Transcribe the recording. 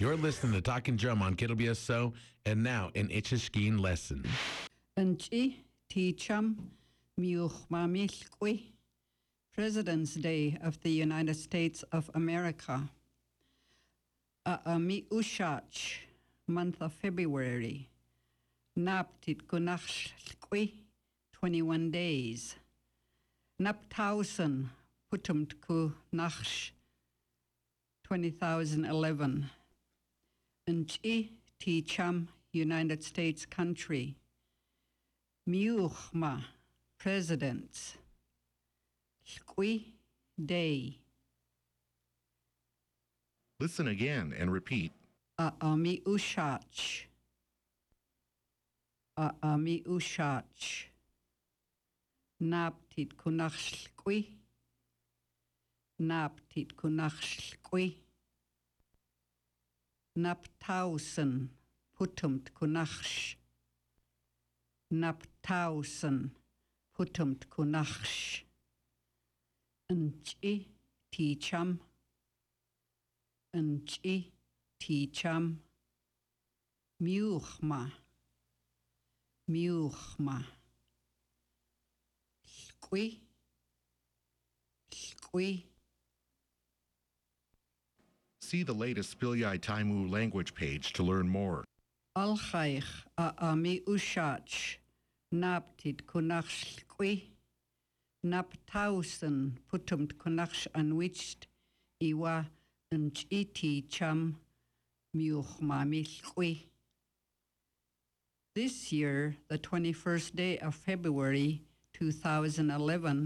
You're listening to Talking Drum on KWSO, and now an Ichishkeen lesson. Unchi Ticham Miuchmamilkwi, President's Day of the United States of America. Mi Ushach, month of February. Naptit Kunachkwi, 21 days. Naptausen Putumt Kunach, 20,011. Unchi Ticham, United States country. Miuchma, presidents. Lkwi, day. Listen again and repeat. Mi ushach. Mi ushach. Naptit kunach lkwi. Naptit kunach lkwi. Naptausen, putumt kunach. Naptausen, putumt kunach. Unchi ticham. Unchi ticham. Miuchma. Miuchma. Lkwi. Lkwi. See the latest Spilyai Taimu language page to learn more. Alchaich mi ushach. Naptit kunach lkwi. Naptausen putumt kunach anwiched. Iwa unchiti cham miuchma milkwi. This year, the 21st day of February 2011,